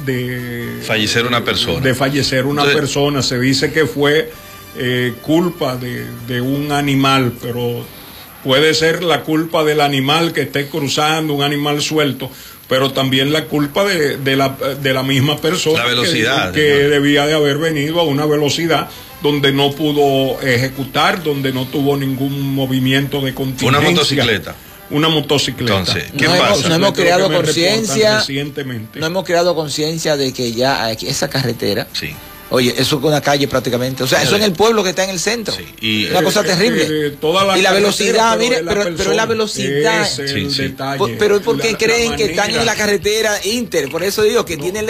de fallecer una persona. De fallecer una persona. Se dice que fue culpa de un animal, pero puede ser la culpa del animal que esté cruzando, un animal suelto, pero también la culpa de la misma persona, la velocidad, que debía de haber venido a una velocidad donde no pudo ejecutar, donde no tuvo ningún movimiento de contingencia. Una motocicleta. Entonces, ¿qué pasa? No hemos creado conciencia. No hemos creado conciencia de que ya esa carretera. Sí. Oye, eso es una calle prácticamente. O sea, eso en el pueblo que está en el centro. Sí. Y una cosa terrible. Y la velocidad, mire, pero es la velocidad. Detalle. Pero es porque creen que están en la carretera inter. Por eso digo que tienen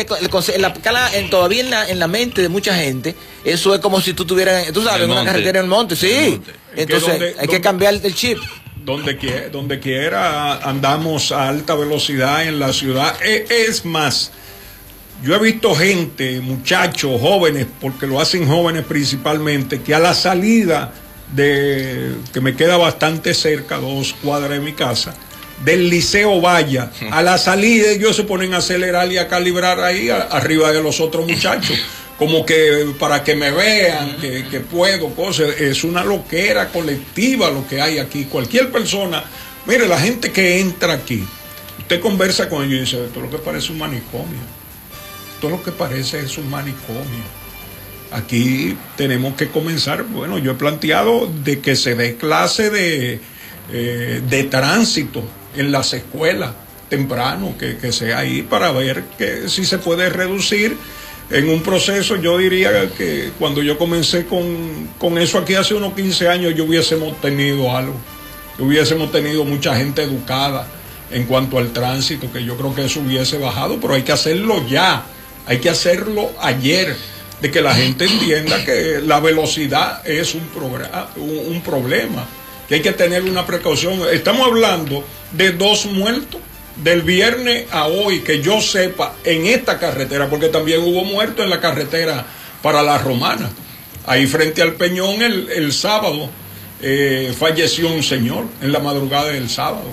todavía en la mente de mucha gente. Eso es como si tú tuvieras, tú sabes, una carretera en el monte. Sí. Entonces, hay que cambiar el chip. Donde quiera andamos a alta velocidad en la ciudad. Es más, yo he visto gente, muchachos, jóvenes, porque lo hacen jóvenes principalmente, que a la salida que me queda bastante cerca, 2 cuadras de mi casa, del Liceo Valla, a la salida ellos se ponen a acelerar y a calibrar ahí arriba de los otros muchachos, como que para que me vean que puedo, cosas. Es una loquera colectiva lo que hay aquí. Cualquier persona, mire, la gente que entra aquí, usted conversa con ellos y dice, esto es lo que parece un manicomio. Todo lo que parece es un manicomio. Aquí tenemos que comenzar, bueno, yo he planteado de que se dé clase de tránsito en las escuelas temprano, que sea ahí para ver que si se puede reducir en un proceso. Yo diría que cuando yo comencé con eso aquí hace unos 15 años, yo hubiésemos tenido algo, hubiésemos tenido mucha gente educada en cuanto al tránsito, que yo creo que eso hubiese bajado, pero hay que hacerlo ya. Hay que hacerlo ayer, de que la gente entienda que la velocidad es un problema, que hay que tener una precaución. Estamos hablando de 2 muertos del viernes a hoy, que yo sepa, en esta carretera, porque también hubo muertos en la carretera para La Romana. Ahí frente al Peñón el sábado falleció un señor en la madrugada del sábado.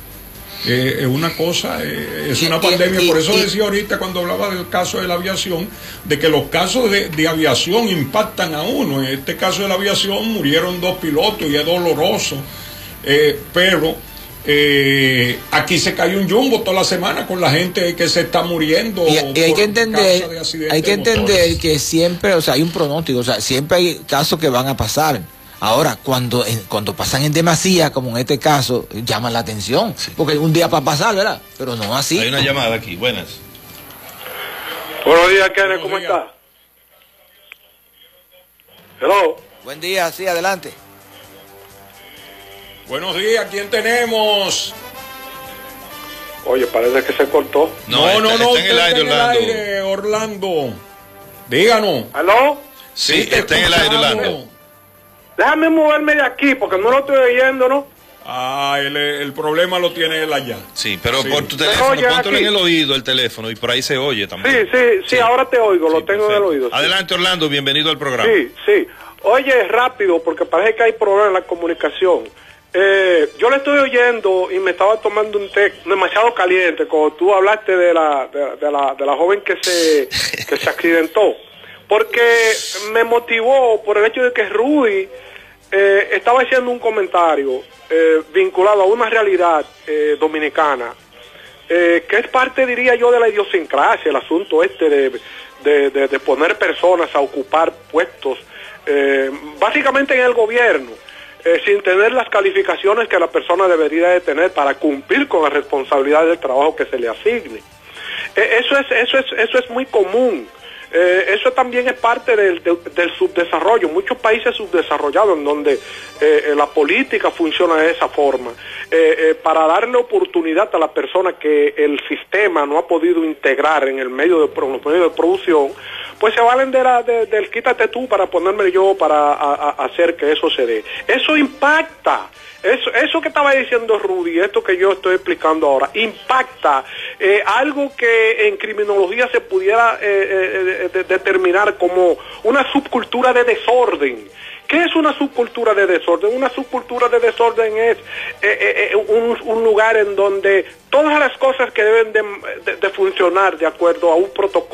Es una cosa, es una pandemia. Por eso decía ahorita cuando hablaba del caso de la aviación, de que los casos de aviación impactan a uno. En este caso de la aviación murieron 2 pilotos y es doloroso, pero aquí se cae un jumbo toda la semana con la gente que se está muriendo. Y hay que entender que siempre, o sea, hay un pronóstico, o sea, siempre hay casos que van a pasar. Ahora, cuando pasan en demasía, como en este caso, llaman la atención. Sí. Porque un día para pasar, ¿verdad? Pero no así. Hay una llamada aquí. Buenas. Buenos días, Kenneth. ¿Cómo está? Hello. Buen día, sí, adelante. Buenos días, ¿quién tenemos? Oye, parece que se cortó. No, está en el aire, Orlando. Díganos. ¿Aló? Sí, está en el aire, Orlando. Déjame moverme de aquí porque no lo estoy oyendo, ¿no? El problema lo tiene él allá. Sí, pero por tu teléfono, póntelo en el oído el teléfono y por ahí se oye también. Sí, ahora te oigo, lo tengo en el oído. Adelante, Orlando, bienvenido al programa. Sí. Oye, rápido, porque parece que hay problemas en la comunicación. Yo le estoy oyendo y me estaba tomando un té demasiado caliente cuando tú hablaste de la joven que se accidentó. Porque me motivó por el hecho de que Rudy estaba haciendo un comentario vinculado a una realidad dominicana, que es parte, diría yo, de la idiosincrasia, el asunto de poner personas a ocupar puestos, básicamente en el gobierno, sin tener las calificaciones que la persona debería de tener para cumplir con la responsabilidad del trabajo que se le asigne. Eso es muy común. Eso también es parte del subdesarrollo. Muchos países subdesarrollados en donde la política funciona de esa forma, para darle oportunidad a la persona que el sistema no ha podido integrar en el medio de producción, pues se valen del quítate tú para ponerme yo para hacer que eso se dé. Eso impacta. Eso que estaba diciendo Rudy, esto que yo estoy explicando ahora, impacta algo que en criminología se pudiera determinar como una subcultura de desorden. ¿Qué es una subcultura de desorden? Una subcultura de desorden es un lugar en donde todas las cosas que deben de funcionar de acuerdo a un protocolo